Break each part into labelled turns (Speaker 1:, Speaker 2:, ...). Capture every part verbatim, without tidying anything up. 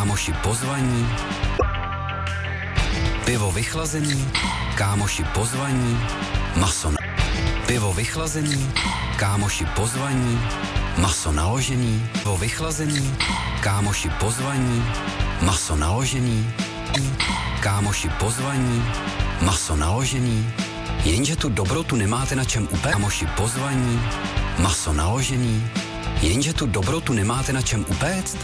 Speaker 1: kámoši pozvaní, pivo vychlazený, kámoši pozvaní, maso na... Pivo vychlazený, kámoši pozvaní, maso naložený, pivo vychlazený, kámoši pozvaní, maso naložený, kámoši pozvaní, maso naložený, jenže tu dobrotu nemáte na čem upéct. Kámoši pozvaní, maso naložený, jenže tu dobrotu nemáte na čem upéct.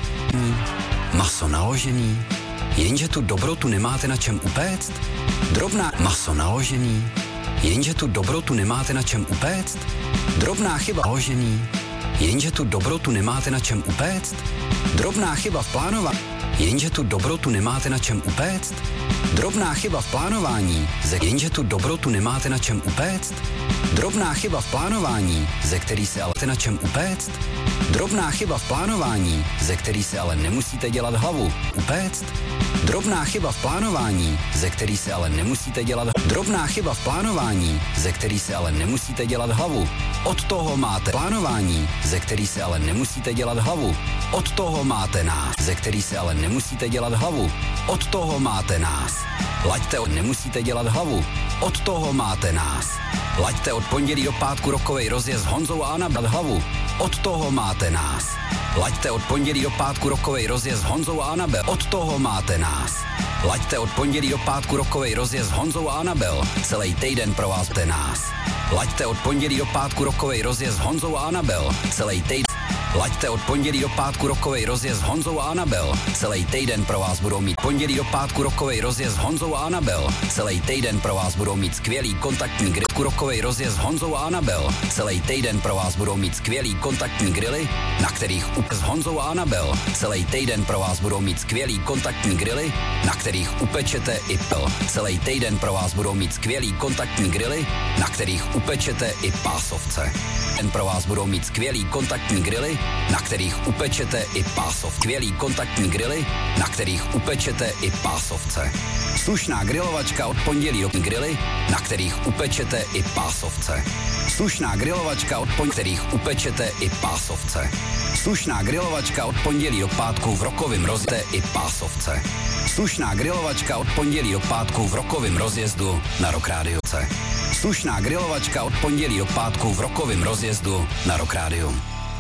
Speaker 1: Maso naložený, jenže tu dobrotu nemáte na čem upéct. Drobná maso naložený, jenže tu dobrotu nemáte na čem upéct. Drobná chyba naložený, jenže tu dobrotu nemáte na čem upéct. Drobná chyba v plánování, jenže tu dobrotu nemáte na čem upéct. Drobná chyba v plánování, ze jenže tu dobrotu nemáte na čem upéct. Drobná chyba v plánování, ze který se ale na čem upéct. Drobná chyba v plánování, ze který se ale nemusíte dělat hlavu. Upéct. Drobná chyba v plánování, ze který se ale nemusíte dělat. Drobná chyba v plánování, ze který se ale nemusíte dělat hlavu. Od toho máte plánování, ze který se ale nemusíte dělat hlavu. Od toho máte nás, ze který se ale nemusíte dělat hlavu. Od toho máte nás. Laďte, od nemusíte dělat hlavu. Od toho máte nás. Laďte od pondělí do pátku rokovej rozjezd s Honzou a Anabel hlavu. Od toho máte nás. Laďte od pondělí do pátku rokovej rozjezd s Honzou a Anabel. Od toho máte nás. Laďte od pondělí do pátku rokovej rozjezd s Honzou a Anabel. Celý týden pro vás te nás. Laďte od pondělí do pátku rokovej rozjezd s Honzou a Anabel. Celý týden. Laďte od pondělí do pátku rokovej rozjezd s Honzou a Anabel. Celý týden pro vás budou mít pondělí do pátku rokovej rozjezd s Honzou a Anabel. Celý týden pro vás budou mít skvělý kontaktní grill. Rokovej rozjezd s Honzou a Anabel. Celý týden pro vás budou mít skvělý kontaktní grily, na kterých up s Honzou a Anabel. Celý týden pro vás budou mít skvělý kontaktní grily, na kterých upečete i pel. Celý týden pro vás budou mít skvělý kontaktní grily, na kterých upečete i pásovce. Den pro vás budou mít skvělý kontaktní grily, na kterých upečete i pásov. Skvělý kontaktní grily, na kterých upečete i pásovce. Slušná grilovačka od pondělí do grily, na kterých upečete i pásovce. Slušná grilovačka od pondělí, kterých upečete i pásovce. Slušná grilovačka od pondělí do pátku v rokovém rozjezdu i pásovce. Slušná grilovačka od pondělí do pátku v rokovém rozjezdu na Rock Radio. Slušná grilovačka od pondělí do pátku v rokovém rozjezdu na Rock Radio.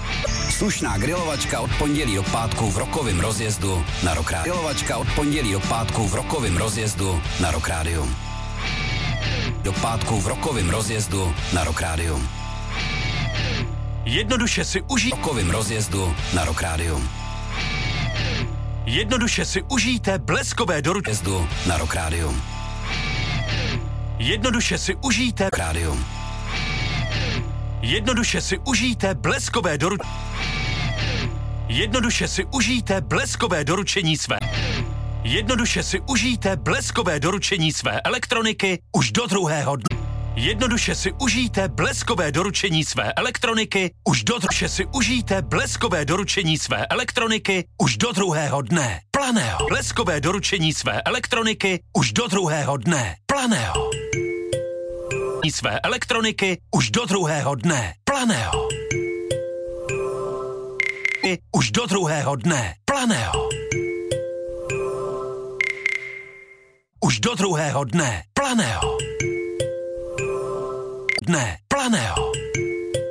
Speaker 1: Slušná grilovačka od pondělí do pátku v rokovém rozjezdu na Rock Radio. Grilovačka od pondělí do pátku v rokovém rozjezdu na Rock Radio. Do pátku v rokovém rozjezdu na Rock Radio.
Speaker 2: Jednoduše si užij
Speaker 1: rokovém rozjezdu na Rock Radio.
Speaker 2: Jednoduše si užijte bleskové doručení
Speaker 1: na Rock Radio.
Speaker 2: Jednoduše si užijte
Speaker 1: Radio.
Speaker 2: Jednoduše si užijte bleskové doručení. Jednoduše si užijte bleskové doručení své. Jednoduše si užijte bleskové doručení své elektroniky už do druhého dne. Jednoduše si užijte bleskové doručení své elektroniky už do druhého si užijte bleskové doručení své elektroniky už do druhého dne. Planého. Bleskové doručení své elektroniky už do druhého dne. Planého. Své elektroniky už do druhého dne. Planého. Už do druhého dne. Planého. Už do druhého dne. Planého. Dne. Planého.